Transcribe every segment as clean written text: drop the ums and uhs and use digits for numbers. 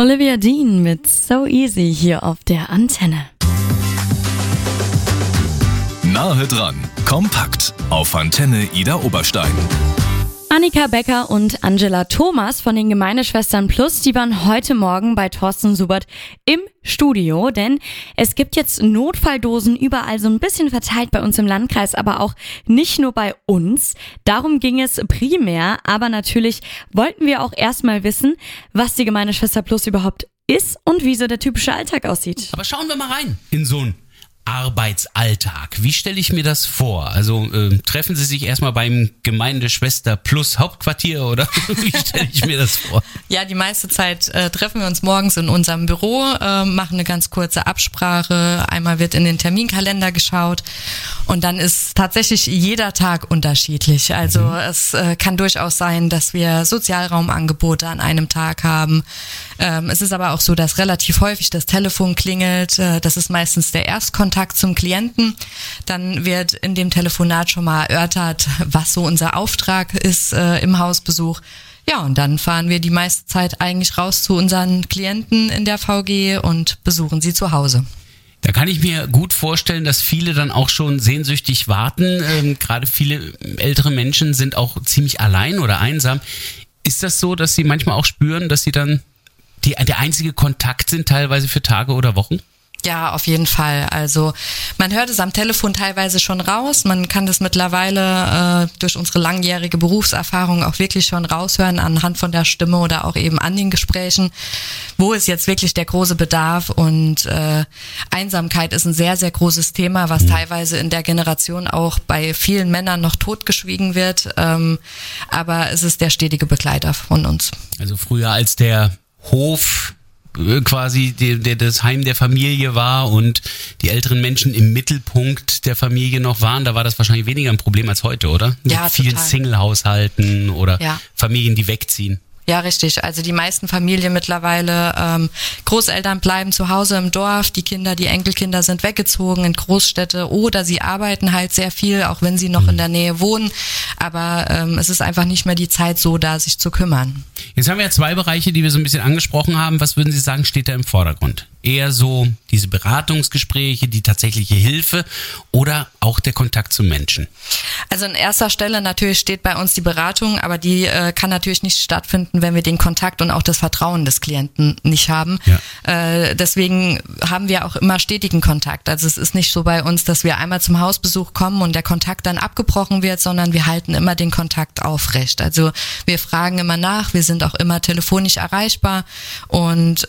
Olivia Dean mit So Easy hier auf der Antenne. Nahe dran, kompakt auf Antenne Ida Oberstein. Annika Becker und Angela Thomas von den Gemeindeschwestern Plus, die waren heute Morgen bei Thorsten Subert im Studio, denn es gibt jetzt Notfalldosen überall so ein bisschen verteilt bei uns im Landkreis, aber auch nicht nur bei uns. Darum ging es primär, aber natürlich wollten wir auch erstmal wissen, was die Gemeindeschwester Plus überhaupt ist und wie so der typische Alltag aussieht. Aber schauen wir mal rein in so einen Arbeitsalltag. Wie stelle ich mir das vor? Also treffen Sie sich erstmal beim Gemeindeschwester Plus Hauptquartier oder wie stelle ich mir das vor? Ja, die meiste Zeit treffen wir uns morgens in unserem Büro, machen eine ganz kurze Absprache. Einmal wird in den Terminkalender geschaut und dann ist tatsächlich jeder Tag unterschiedlich. Also es kann durchaus sein, dass wir Sozialraumangebote an einem Tag haben. Es ist aber auch so, dass relativ häufig das Telefon klingelt. Das ist meistens der Erstkontakt zum Klienten. Dann wird in dem Telefonat schon mal erörtert, was so unser Auftrag ist im Hausbesuch. Ja, und dann fahren wir die meiste Zeit eigentlich raus zu unseren Klienten in der VG und besuchen sie zu Hause. Da kann ich mir gut vorstellen, dass viele dann auch schon sehnsüchtig warten. Gerade viele ältere Menschen sind auch ziemlich allein oder einsam. Ist das so, dass Sie manchmal auch spüren, dass Sie dann der einzige Kontakt sind, teilweise für Tage oder Wochen? Ja, auf jeden Fall. Also man hört es am Telefon teilweise schon raus. Man kann das mittlerweile durch unsere langjährige Berufserfahrung auch wirklich schon raushören anhand von der Stimme oder auch eben an den Gesprächen. Wo ist jetzt wirklich der große Bedarf? Und Einsamkeit ist ein sehr, sehr großes Thema, was teilweise in der Generation auch bei vielen Männern noch totgeschwiegen wird. Aber es ist der stetige Begleiter von uns. Also früher als der Hof quasi das Heim der Familie war und die älteren Menschen im Mittelpunkt der Familie noch waren, da war das wahrscheinlich weniger ein Problem als heute, oder? Ja, mit vielen total. Single-Haushalten oder Familien, die wegziehen. Ja, richtig. Also die meisten Familien mittlerweile, Großeltern bleiben zu Hause im Dorf, die Enkelkinder sind weggezogen in Großstädte oder sie arbeiten halt sehr viel, auch wenn sie noch in der Nähe wohnen. Aber es ist einfach nicht mehr die Zeit so da, sich zu kümmern. Jetzt haben wir ja zwei Bereiche, die wir so ein bisschen angesprochen haben. Was würden Sie sagen, steht da im Vordergrund? Eher so diese Beratungsgespräche, die tatsächliche Hilfe oder auch der Kontakt zum Menschen? Also an erster Stelle natürlich steht bei uns die Beratung, aber die kann natürlich nicht stattfinden, wenn wir den Kontakt und auch das Vertrauen des Klienten nicht haben. Ja. Deswegen haben wir auch immer stetigen Kontakt. Also es ist nicht so bei uns, dass wir einmal zum Hausbesuch kommen und der Kontakt dann abgebrochen wird, sondern wir halten immer den Kontakt aufrecht. Also wir fragen immer nach, wir sind auch immer telefonisch erreichbar und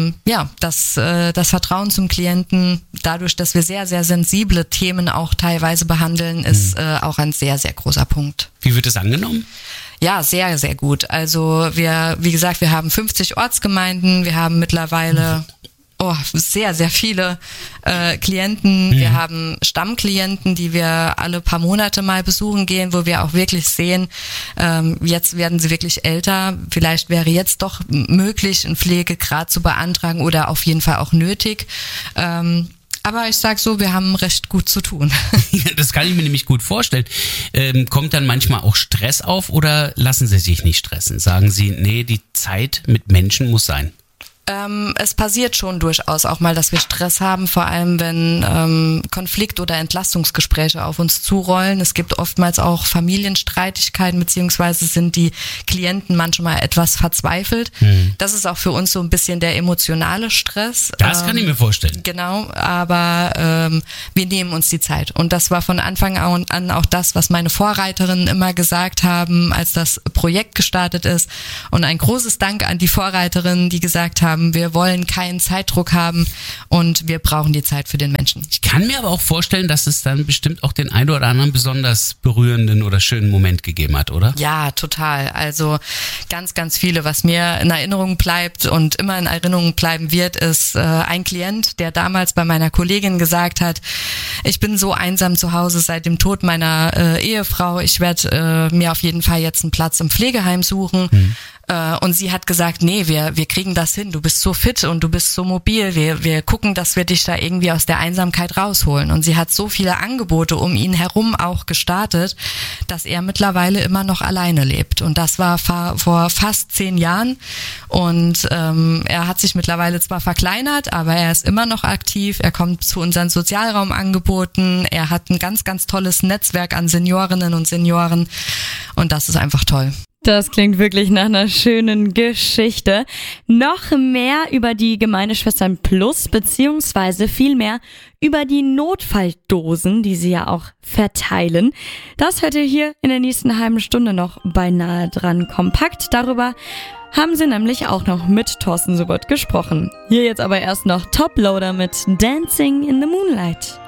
das Vertrauen zum Klienten, dadurch, dass wir sehr, sehr sensible Themen auch teilweise behandeln, ist auch ein sehr, sehr großer Punkt. Wie wird es angenommen? Ja, sehr, sehr gut. Also wie gesagt, wir haben 50 Ortsgemeinden, wir haben mittlerweile sehr, sehr viele Klienten. Wir haben Stammklienten, die wir alle paar Monate mal besuchen gehen, wo wir auch wirklich sehen, jetzt werden sie wirklich älter. Vielleicht wäre jetzt doch möglich, einen Pflegegrad zu beantragen oder auf jeden Fall auch nötig. Aber ich sag so, wir haben recht gut zu tun. Das kann ich mir nämlich gut vorstellen. Kommt dann manchmal auch Stress auf oder lassen Sie sich nicht stressen? Sagen Sie, nee, die Zeit mit Menschen muss sein. Es passiert schon durchaus auch mal, dass wir Stress haben, vor allem wenn Konflikt- oder Entlastungsgespräche auf uns zurollen. Es gibt oftmals auch Familienstreitigkeiten, beziehungsweise sind die Klienten manchmal etwas verzweifelt. Das ist auch für uns so ein bisschen der emotionale Stress. Das kann ich mir vorstellen. Genau, aber wir nehmen uns die Zeit. Und das war von Anfang an auch das, was meine Vorreiterinnen immer gesagt haben, als das Projekt gestartet ist. Und ein großes Dank an die Vorreiterinnen, die gesagt haben, wir wollen keinen Zeitdruck haben und wir brauchen die Zeit für den Menschen. Ich kann mir aber auch vorstellen, dass es dann bestimmt auch den einen oder anderen besonders berührenden oder schönen Moment gegeben hat, oder? Ja, total. Also ganz, ganz viele. Was mir in Erinnerung bleibt und immer in Erinnerung bleiben wird, ist ein Klient, der damals bei meiner Kollegin gesagt hat, ich bin so einsam zu Hause seit dem Tod meiner Ehefrau. Ich werde mir auf jeden Fall jetzt einen Platz im Pflegeheim suchen. Und sie hat gesagt, nee, wir kriegen das hin, du bist so fit und du bist so mobil, wir gucken, dass wir dich da irgendwie aus der Einsamkeit rausholen. Und sie hat so viele Angebote um ihn herum auch gestartet, dass er mittlerweile immer noch alleine lebt. Und das war vor fast 10 Jahren. Und er hat sich mittlerweile zwar verkleinert, aber er ist immer noch aktiv. Er kommt zu unseren Sozialraumangeboten. Er hat ein ganz, ganz tolles Netzwerk an Seniorinnen und Senioren. Und das ist einfach toll. Das klingt wirklich nach einer schönen Geschichte. Noch mehr über die Gemeindeschwestern Plus, beziehungsweise viel mehr über die Notfalldosen, die sie ja auch verteilen. Das hört ihr hier in der nächsten halben Stunde noch beinahe dran kompakt. Darüber haben sie nämlich auch noch mit Thorsten Subert gesprochen. Hier jetzt aber erst noch Toploader mit Dancing in the Moonlight.